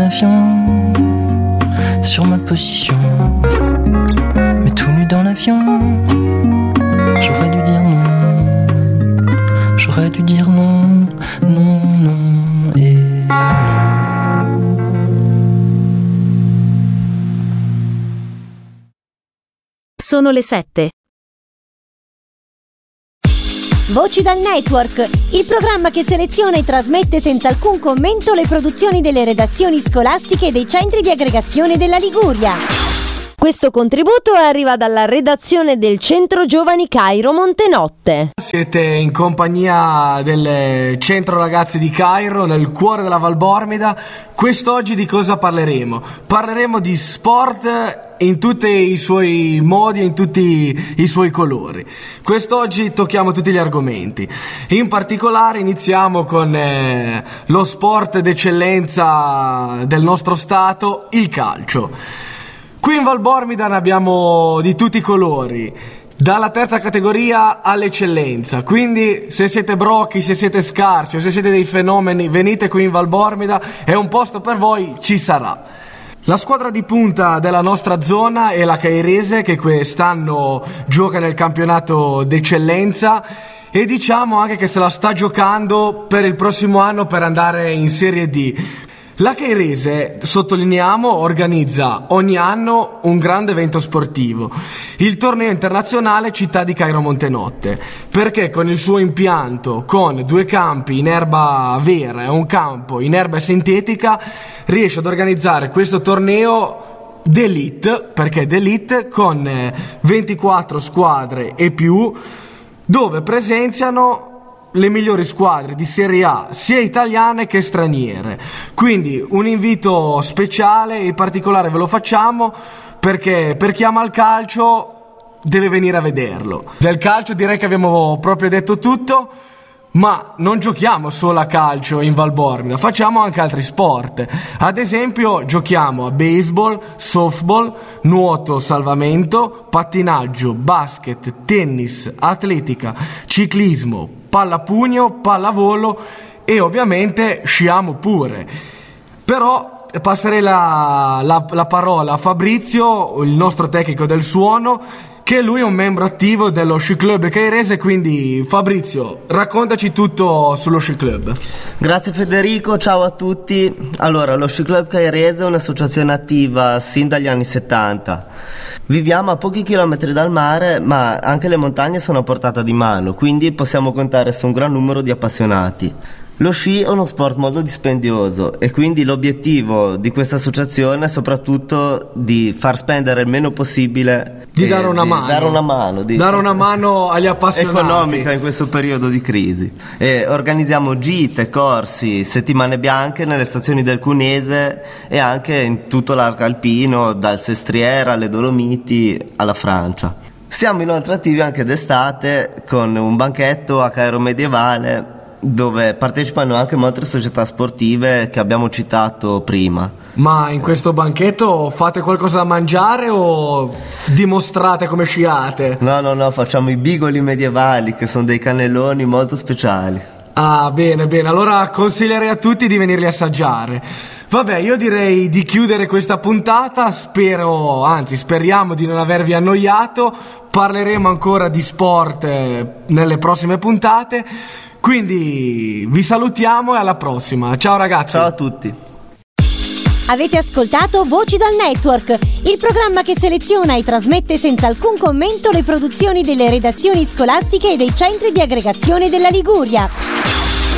avion sur ma position. Mais tout nu dans l'avion, j'aurais dû dire non. J'aurais dû dire non, non, non et non. Sono le 7. Voci dal Network, il programma che seleziona e trasmette senza alcun commento le produzioni delle redazioni scolastiche e dei centri di aggregazione della Liguria. Questo contributo arriva dalla redazione del Centro Giovani Cairo Montenotte. Siete in compagnia del Centro Ragazzi di Cairo, nel cuore della Val Bormida. Quest'oggi di cosa parleremo? Parleremo di sport in tutti i suoi modi e in tutti i suoi colori. Quest'oggi tocchiamo tutti gli argomenti. In particolare iniziamo con lo sport d'eccellenza del nostro stato, il calcio. Qui in Val Bormida ne abbiamo di tutti i colori, dalla terza categoria all'eccellenza. Quindi se siete brocchi, se siete scarsi o se siete dei fenomeni, venite qui in Val Bormida, è un posto per voi, ci sarà. La squadra di punta della nostra zona è la Cairese, che quest'anno gioca nel campionato d'eccellenza e diciamo anche che se la sta giocando per il prossimo anno per andare in Serie D. La Cairese, sottolineiamo, organizza ogni anno un grande evento sportivo, il torneo internazionale Città di Cairo Montenotte, perché con il suo impianto, con 2 campi in erba vera e un campo in erba sintetica, riesce ad organizzare questo torneo d'elite, perché d'elite, con 24 squadre e più, dove presenziano le migliori squadre di Serie A, sia italiane che straniere. Quindi un invito speciale e in particolare ve lo facciamo perché per chi ama il calcio deve venire a vederlo. Del calcio direi che abbiamo proprio detto tutto, ma non giochiamo solo a calcio in Val Bormida, facciamo anche altri sport. Ad esempio giochiamo a baseball, softball, nuoto, salvamento, pattinaggio, basket, tennis, atletica, ciclismo, pallapugno, pallavolo e ovviamente sciamo pure. Però passerei la parola a Fabrizio, il nostro tecnico del suono, che lui è un membro attivo dello Sci Club Cairese. Quindi Fabrizio, raccontaci tutto sullo Sci Club. Grazie Federico, ciao a tutti. Allora, lo Sci Club Cairese è un'associazione attiva sin dagli anni 70. Viviamo a pochi chilometri dal mare, ma anche le montagne sono a portata di mano, quindi possiamo contare su un gran numero di appassionati. Lo sci è uno sport molto dispendioso e quindi l'obiettivo di questa associazione è soprattutto di far spendere il meno possibile, di dare una mano agli appassionati, economica in questo periodo di crisi. E organizziamo gite, corsi, settimane bianche nelle stazioni del Cunese e anche in tutto l'arco alpino, dal Sestriere alle Dolomiti alla Francia. Siamo inoltre attivi anche d'estate con un banchetto a Cairo Medievale, dove partecipano anche molte società sportive che abbiamo citato prima. Ma in questo banchetto fate qualcosa da mangiare o dimostrate come sciate? No, facciamo i bigoli medievali, che sono dei cannelloni molto speciali. Ah, bene, allora consiglierei a tutti di venirli a assaggiare. Vabbè, io direi di chiudere questa puntata, speriamo di non avervi annoiato, parleremo ancora di sport nelle prossime puntate. Quindi vi salutiamo e alla prossima. Ciao ragazzi. Ciao a tutti. Avete ascoltato Voci dal Network, il programma che seleziona e trasmette senza alcun commento le produzioni delle redazioni scolastiche e dei centri di aggregazione della Liguria.